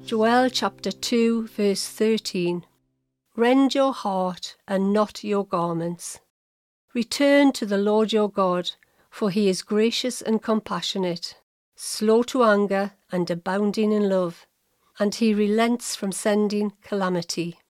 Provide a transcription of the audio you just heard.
Joel chapter 2 verse 13. Rend your heart and not your garments. Return to the Lord your God, for he is gracious and compassionate, slow to anger and abounding in love, and he relents from sending calamity.